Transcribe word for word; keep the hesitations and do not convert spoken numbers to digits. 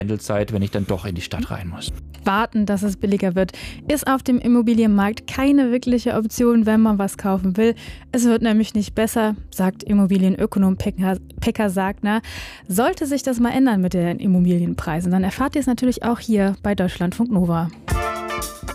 Pendelzeit, wenn ich dann doch in die Stadt rein muss. Warten, dass es billiger wird, ist auf dem Immobilienmarkt keine wirkliche Option, wenn man was kaufen will. Es wird nämlich nicht besser, sagt Immobilienökonom Pekka, Pekka Sagner. Sollte sich das mal ändern mit den Immobilienpreisen, dann erfahrt ihr es natürlich auch hier bei Deutschlandfunk Nova.